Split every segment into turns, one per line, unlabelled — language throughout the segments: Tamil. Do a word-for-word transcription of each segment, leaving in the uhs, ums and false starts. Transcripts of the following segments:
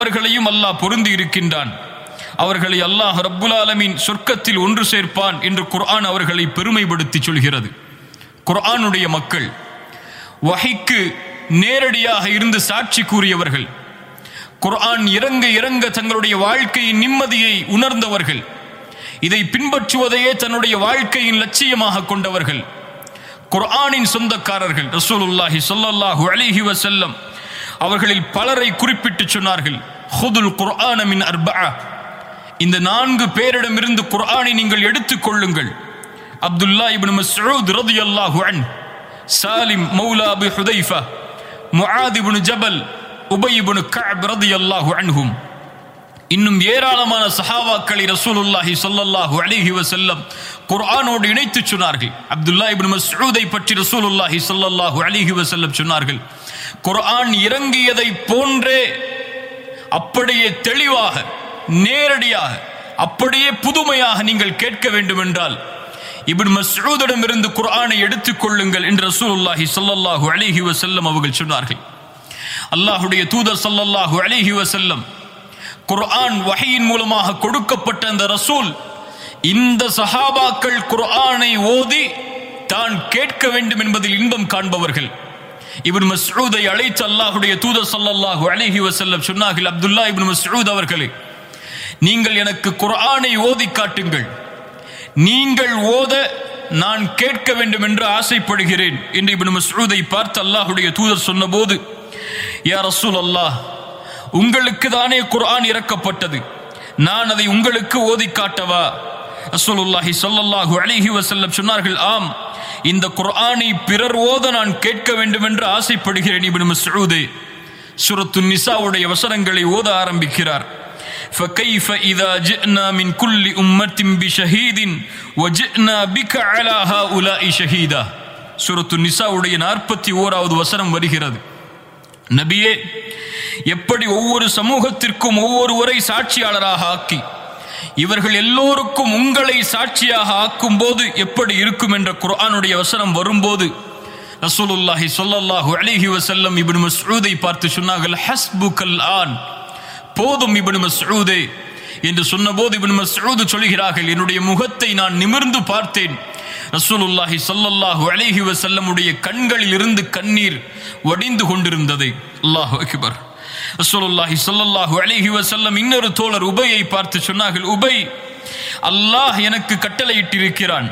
அவர்களையும் அல்லாஹ் பொருந்தி இருக்கின்றான். அவர்களை அல்லாஹ் ரப்புல் ஆலமீன் சொர்க்கத்தில் ஒன்று சேர்ப்பான் என்று குர்ஆன் அவர்களை பெருமைப்படுத்தி சொல்கிறது. குர்ஆனுடைய மக்கள், வஹீக்கு நேரடியாக இருந்து சாட்சி கூறியவர்கள், குர்ஆன் இறங்க இறங்க தங்களுடைய வாழ்க்கையின் நிம்மதியை உணர்ந்தவர்கள், இதை பின்பற்றுவதையே தன்னுடைய வாழ்க்கையின் லட்சியமாக கொண்டவர்கள், குர்ஆனின் சொந்தக்காரர்கள். ரசூலுல்லாஹி ஸல்லல்லாஹு அலைஹி வஸல்லம் அவர்களில் பலரை குறிப்பிட்டு சொன்னார்கள், ஹுதுல் குர்ஆன மின் அர்பஅ, இந்த நான்கு பேரிடமிருந்து குர்ஆனை நீங்கள் எடுத்துக் கொள்ளுங்கள். அப்துல்லா இப்னு மஸ்ஊத் ரலியல்லாஹு அன்ஹு, சாலிம் மௌலா அபி ஹுதைஃபா, முஆத் இப்னு ஜபல், உபய் இப்னு கஅப் ரலியல்லாஹு அன்ஹும், இன்னும் ஏராளமான சஹாபாக்களை ரசூலுல்லாஹி ஸல்லல்லாஹு அலைஹி வஸல்லம் குர்ஆனோடு இணைத்து சொன்னார்கள். அப்துல்லா இப்னு மஸ்ஊதை பற்றி ரசூலுல்லாஹி ஸல்லல்லாஹு அலைஹி வஸல்லம் சொன்னார்கள், குர்ஆன் இறங்கியதை போன்றே அப்படியே தெளிவாக நேரடியாக அப்படியே புதுமையாக நீங்கள் கேட்க வேண்டும் என்றால் இப்னு மஸ்ஊதிடமிருந்து குர்ஆனை எடுத்துக் கொள்ளுங்கள் என்று ரசூலுல்லாஹி ஸல்லல்லாஹு அலைஹி வஸல்லம் அவர்கள் சொன்னார்கள். அல்லாஹ்வுடைய தூதர் ஸல்லல்லாஹு அலைஹி வஸல்லம் குர்ஆன் வஹீயின் மூலமாக கொடுக்கப்பட்ட அந்த ரசூல் இந்த சஹாபாக்கள் குர்ஆனை ஓதி தான் கேட்க வேண்டும் என்பதில் இன்பம் காண்பவர்கள். இப்னு மஸ்ஊதை அழைத்து அல்லாஹ்வுடைய தூதர் ஸல்லல்லாஹு அலைஹி வஸல்லம் சொன்னார்கள், அப்துல்லா இப்னு மஸ்ஊத் அவர்களே, நீங்கள் எனக்கு குர்ஆனை ஓதி காட்டுங்கள், நீங்கள் ஓத நான் கேட்க வேண்டும் என்று ஆசைப்படுகிறேன் என்று இப்னு மஸ்ஊதை பார்த்து அல்லாஹ்வுடைய தூதர் சொன்னபோது, யா ரசூலல்லாஹ், உங்களுக்கு தானே குர்ஆன் இறக்கப்பட்டது, நான் அதை உங்களுக்கு ஓதி காட்டவா? ரசூலுல்லாஹி ஸல்லல்லாஹு அலைஹி வஸல்லம் சொன்னார்கள், ஆம், இந்த குர்ஆனை பிறர் ஓத நான் கேட்க வேண்டும் என்று ஆசைப்படுகிறேன். இப்னு மஸ்ஊதே சூரத்துன் நிசாவுடைய வசனங்களை ஓத ஆரம்பிக்கிறார். فكيف إذا جئنا من كل أمة بشهيد وجئنا بك على هؤلاء شهيدا. சூரத்துன் நிசாவுடைய நாற்பத்தி ஓராவது வசனம் வருகிறது. நபியே, எப்படி ஒவ்வொரு சமூகத்திற்கும் ஒவ்வொருவரை சாட்சியாளராக ஆக்கி இவர்கள் எல்லோருக்கும் உங்களை சாட்சியாக ஆக்கும் போது எப்படி இருக்கும் என்ற குர்ஆனுடைய வசனம் வரும்போது ரசூலுல்லாஹி ஸல்லல்லாஹு அலைஹி வஸல்லம் இப்னு மஸ்ஊதை பார்த்து சொன்னார்கள், ஹஸ்புகல் ஆன், போதும் இப்னு மஸ்ஊதே என்று சொன்னபோது இப்னு மஸ்ஊத் சொல்கிறார்கள், என்னுடைய முகத்தை நான் நிமிர்ந்து பார்த்தேன், ரசூலுல்லாஹி ஸல்லல்லாஹு அலைஹி வஸல்லமுடைய கண்களில் இருந்து கண்ணீர் வடிந்து கொண்டிருந்தது. அல்லாஹு அக்பர். ரசூலுல்லாஹி ஸல்லல்லாஹு அலைஹி வஸல்லம் இன்னொரு தோழர் உபையை பார்த்து சொன்னார்கள், உபை, அல்லாஹ் எனக்கு கட்டளையிட்டிருக்கிறான்,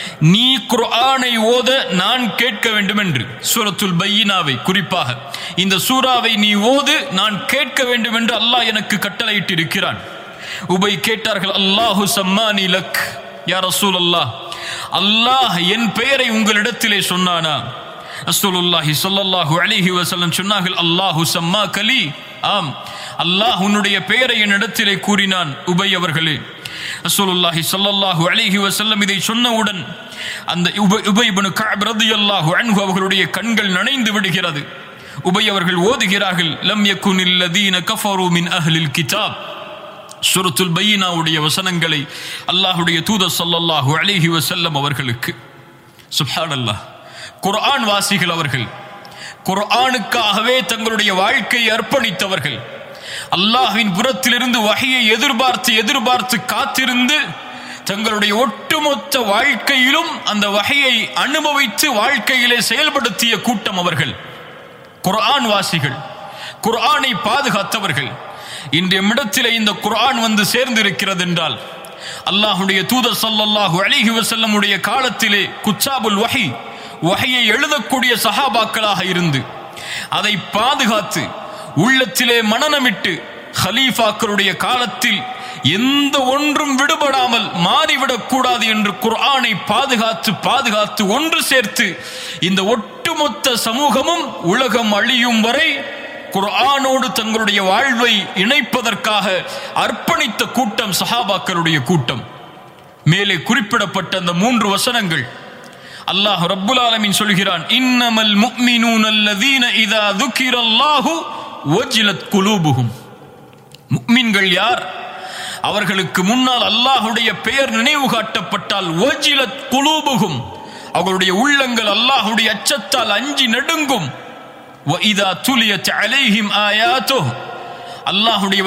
நீ குர்ஆனை ஓத நான் கேட்க வேண்டும் என்று. சூரத்துல் பையினாவை, குறிப்பாக இந்த சூராவை நீ ஓது, நான் கேட்க வேண்டும் என்று அல்லாஹ் எனக்கு கட்டளையிட்டிருக்கிறான். உபை கேட்டார்கள், அல்லாஹு சம்மானி லக் யா ரசூலல்லாஹ், அல்லாஹ் என் பெயரை உங்களிடத்திலே சொன்னானா? ரசூலுல்லாஹி ஸல்லல்லாஹு அலைஹி வஸல்லம் சொன்னார்கள், அல்லாஹு சம்மாக லி, ஆம், அல்லாஹ் உன்னுடைய பெயரை என்னிடத்திலே கூறினான் உபை அவர்களே. ரசூலுல்லாஹி ஸல்லல்லாஹு அலைஹி வஸல்லம் இதை சொன்னவுடன் அந்த உபை இப்னு கஅப் ரலியல்லாஹு அன்ஹு அவர்களுடைய கண்கள் நனைந்து விடுகிறது. உபை அவர்கள் ஓதுகிறார்கள், லம் யகுனில் லதீன கஃபரு மின் அஹ்லில் கிதாப். சூரத்துல் பையினாவுடைய வசனங்களை அல்லாஹ்வுடைய தூதர் ஸல்லல்லாஹு அலைஹி வஸல்லம் அவர்களுக்கு. சுப்ஹானல்லாஹ், குர்ஆன் வாசிகள் அவர்கள், குர்ஆனுக்காகவே தங்களுடைய வாழ்க்கையை அர்ப்பணித்தவர்கள், அல்லாஹ்வின் புறத்திலிருந்து வஹீயை எதிர்பார்த்து எதிர்பார்த்து காத்திருந்து தங்களுடைய ஒட்டுமொத்த வாழ்க்கையிலும் அந்த வஹீயை அனுபவித்து வாழ்க்கையிலே செயல்படுத்திய கூட்டம் அவர்கள். குர்ஆன் வாசிகள், குர்ஆனை பாதுகாத்தவர்கள். இன்றைய இடத்திலே இந்த குர்ஆன் வந்து சேர்ந்திருக்கிறது என்றால் அல்லாஹ்வுடைய தூதர் ஸல்லல்லாஹு அலைஹி வஸல்லமுடைய காலத்திலே குச்சாபுல் வஹி, வஹீயை எழுதக்கூடிய சஹாபாக்களாக இருந்து அதை பாதுகாத்து உள்ளத்திலே மனநமிட்டு ஹலீஃபாக்களுடைய காலத்தில் எந்த ஒன்றும் விடுபடாமல் மாறிவிடக் கூடாது என்று குர்ஆனை பாதுகாத்து பாதுகாத்து ஒன்று சேர்த்து இந்த ஒட்டுமொத்த சமூகமும் உலகம் அழியும் வரை குர்ஆனோடு தங்களுடைய வாழ்வை இணைப்பதற்காக அர்ப்பணித்த கூட்டம் சஹாபாக்களுடைய கூட்டம். மேலே குறிப்பிடப்பட்ட அந்த மூன்று வசனங்கள் அல்லாஹ் ரப்புல் ஆலமீன் சொல்கிறான், இன்னமல் முஃமினூன அல்லதீன இதா ذுகிரல்லாஹு வஜிலத் குலூபுஹும். முஃமின்கள் யார்? அவர்களுக்கு முன்னால் அல்லாஹ்வுடைய பெயர் நினைவு காட்டப்பட்டால் வஜிலத் குலூபுஹும், அவர்களுடைய உள்ளங்கள் அல்லாஹ்வுடைய அச்சத்தால் அஞ்சி நடுங்கும். வஇதா துலியத் அலைஹிம் ஆயாத்துஹு, அல்லாஹுடைய